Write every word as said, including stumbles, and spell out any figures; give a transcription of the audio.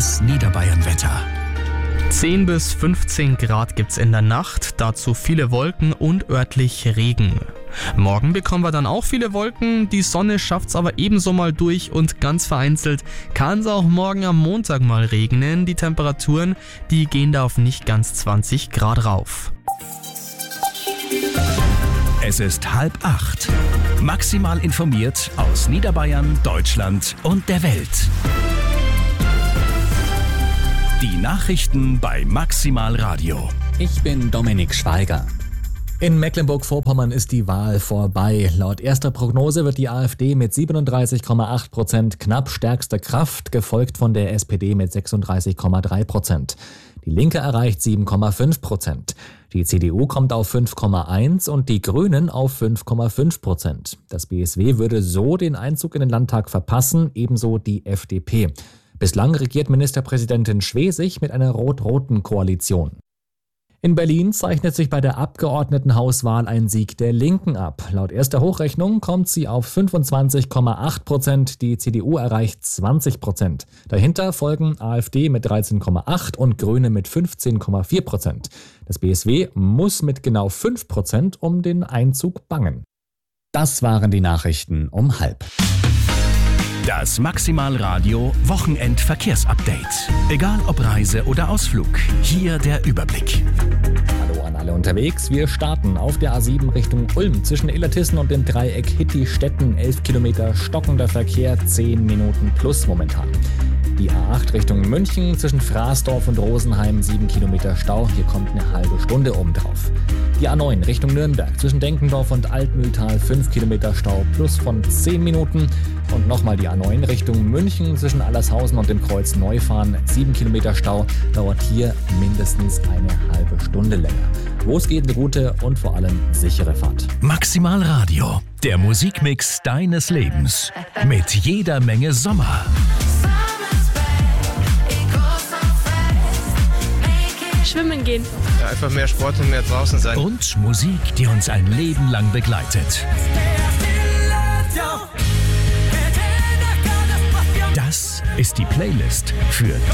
Das Niederbayern-Wetter. zehn bis fünfzehn Grad gibt's in der Nacht, dazu viele Wolken und örtlich Regen. Morgen bekommen wir dann auch viele Wolken, die Sonne schafft's aber ebenso mal durch und ganz vereinzelt kann es auch morgen am Montag mal regnen. Die Temperaturen, die gehen da auf nicht ganz zwanzig Grad rauf. Es ist halb acht. Maximal informiert aus Niederbayern, Deutschland und der Welt. Die Nachrichten bei Maximal Radio. Ich bin Dominik Schweiger. In Mecklenburg-Vorpommern ist die Wahl vorbei. Laut erster Prognose wird die AfD mit siebenunddreißig Komma acht Prozent knapp stärkste Kraft, gefolgt von der S P D mit sechsunddreißig Komma drei Prozent. Die Linke erreicht sieben Komma fünf Prozent. Die C D U kommt auf fünf Komma eins und die Grünen auf fünf Komma fünf Prozent. Das B S W würde so den Einzug in den Landtag verpassen, ebenso die F D P. Bislang regiert Ministerpräsidentin Schwesig mit einer rot-roten Koalition. In Berlin zeichnet sich bei der Abgeordnetenhauswahl ein Sieg der Linken ab. Laut erster Hochrechnung kommt sie auf fünfundzwanzig Komma acht Prozent, die C D U erreicht zwanzig Prozent. Dahinter folgen AfD mit dreizehn Komma acht und Grüne mit fünfzehn Komma vier Prozent. Das B S W muss mit genau fünf Prozent um den Einzug bangen. Das waren die Nachrichten um halb. Das Maximal Radio Wochenend-Verkehrsupdate. Egal ob Reise oder Ausflug, hier der Überblick. Hallo an alle unterwegs. Wir starten auf der A sieben Richtung Ulm zwischen Illertissen und dem Dreieck Hitti-Stetten. elf Kilometer stockender Verkehr, zehn Minuten plus momentan. Die A acht Richtung München zwischen Fraßdorf und Rosenheim, sieben Kilometer Stau. Hier kommt eine halbe Stunde obendrauf. Die A neun Richtung Nürnberg zwischen Denkendorf und Altmühltal, fünf Kilometer Stau plus von zehn Minuten. Und nochmal die A neun Richtung München zwischen Allershausen und dem Kreuz Neufahren, sieben Kilometer Stau. Dauert hier mindestens eine halbe Stunde länger. Losgehende Route und vor allem sichere Fahrt. Maximal Radio, der Musikmix deines Lebens. Mit jeder Menge Sommer. Schwimmen gehen. Ja, einfach mehr Sport und mehr draußen sein. Und Musik, die uns ein Leben lang begleitet. Das ist die Playlist für